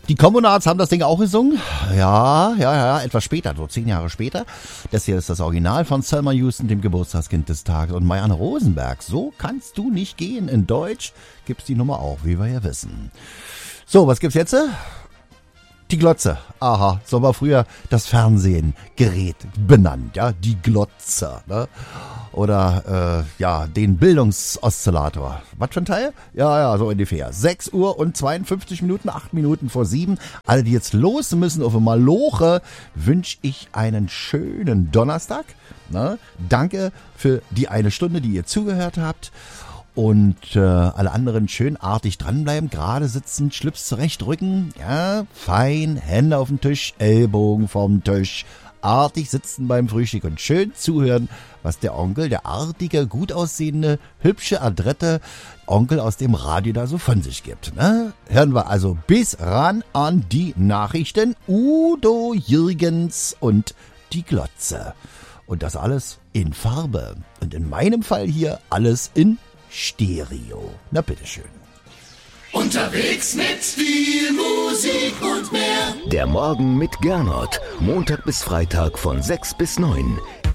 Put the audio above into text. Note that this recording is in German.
Die Kommunards haben das Ding auch gesungen. Ja, etwas später, so 10 Jahre später. Das hier ist das Original von Selma Houston, dem Geburtstagskind des Tages. Und Marianne Rosenberg, so kannst du nicht gehen. In Deutsch gibt's die Nummer auch, wie wir ja wissen. So, was gibt's jetzt? Die Glotze. Aha, so war früher das Fernsehgerät benannt, ja, die Glotze, ne? Oder, den Bildungsoszillator. Was für ein Teil? Ja, so ungefähr. 6 Uhr und 52 Minuten, 8 Minuten vor 7. Alle, die jetzt los müssen auf einmal Maloche, wünsche ich einen schönen Donnerstag. Ne? Danke für die eine Stunde, die ihr zugehört habt. Und alle anderen schön artig dranbleiben, gerade sitzen, Schlips zurechtrücken, ja, fein, Hände auf den Tisch, Ellbogen vom Tisch, artig sitzen beim Frühstück und schön zuhören, was der Onkel, der artige, gut aussehende, hübsche, adrette Onkel aus dem Radio da so von sich gibt. Ne? Hören wir also bis ran an die Nachrichten, Udo Jürgens und die Glotze. Und das alles in Farbe. Und in meinem Fall hier alles in Stereo. Na bitteschön. Unterwegs mit viel Musik und mehr. Der Morgen mit Gernot. Montag bis Freitag von 6 bis 9.